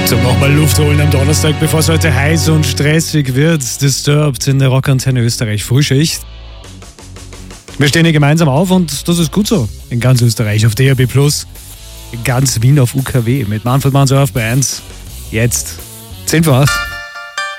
Zum nochmal Luft holen am Donnerstag, bevor es heute heiß und stressig wird. Disturbed in der Rockantenne Österreich Frühschicht. Wir stehen hier gemeinsam auf und das ist gut so. In ganz Österreich auf DAB+, in ganz Wien auf UKW mit Manfred Mann Surf Bands. Jetzt 10 vor 8.